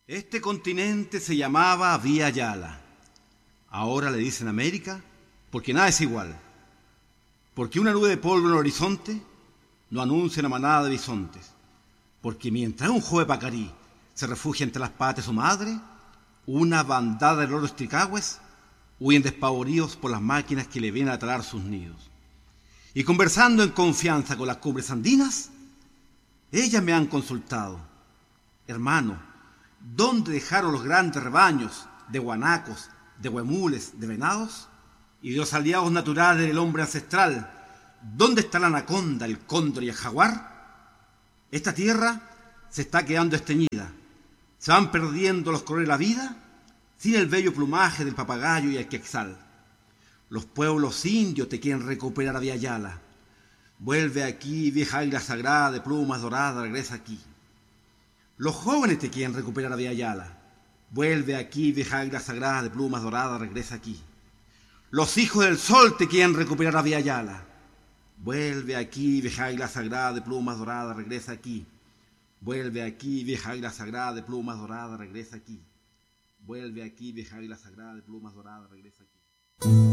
Este continente se llamaba Vía Yala. Ahora le dicen América porque nada es igual. Porque una nube de polvo en el horizonte no anuncia una manada de bisontes. Porque mientras un joven pacarí se refugia entre las patas de su madre, una bandada de loros tricagües huyen despavoridos por las máquinas que le vienen a talar sus nidos. Y conversando en confianza con las cumbres andinas, ellas me han consultado: hermano, ¿dónde dejaron los grandes rebaños de guanacos, de huemules, de venados? Y de los aliados naturales del hombre ancestral, ¿dónde está la anaconda, el cóndor y el jaguar? Esta tierra se está quedando esteñida. Se van perdiendo los colores de la vida sin el bello plumaje del papagayo y el quetzal. Los pueblos indios te quieren recuperar a Vía Yala. Vuelve aquí, vieja águila sagrada de plumas doradas, regresa aquí. Los jóvenes te quieren recuperar a Vía Yala. Vuelve aquí, vieja águila sagrada de plumas doradas, regresa aquí. Los hijos del sol te quieren recuperar a Vía Yala. Vuelve aquí, vieja águila sagrada de plumas doradas, regresa aquí. Vuelve aquí, vieja águila sagrada de plumas doradas, regresa aquí. Vuelve aquí, vieja águila sagrada de plumas doradas, regresa aquí.